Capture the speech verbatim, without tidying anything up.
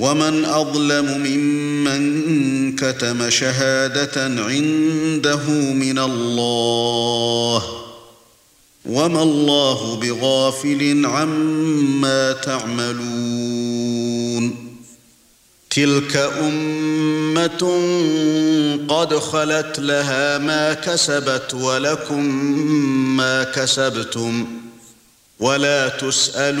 ومن أظلم ممن كتم شهادة عنده من الله وما الله بغافل عما تعملون تلك أمة قد خلت لها ما كسبت ولكم ما كسبتم ولا تسألون